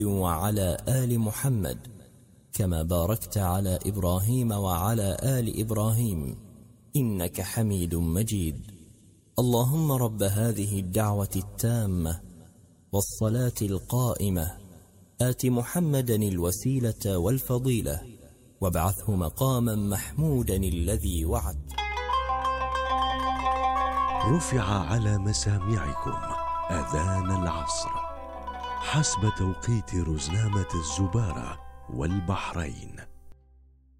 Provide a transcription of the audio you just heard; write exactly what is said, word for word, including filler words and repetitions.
وعلى آل محمد كما باركت على إبراهيم وعلى آل إبراهيم إنك حميد مجيد. اللهم رب هذه الدعوة التامة والصلاة القائمة آت محمدا الوسيلة والفضيلة وابعثه مقاما محمودا الذي وعدت. رفع على مسامعكم أذان العصر حسب توقيت رزنامة الزبارة والبحرين.